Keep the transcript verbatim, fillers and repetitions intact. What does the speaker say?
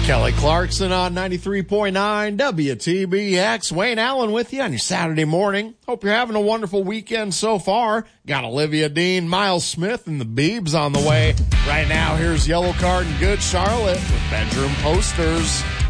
Kelly Clarkson on ninety-three point nine W T B X. Wayne Allen with you on your Saturday morning. Hope you're having a wonderful weekend so far. Got Olivia Dean, Miles Smith, and the Beebs on the way. Right now, here's Yellow Card and Good Charlotte with Bedroom Posters.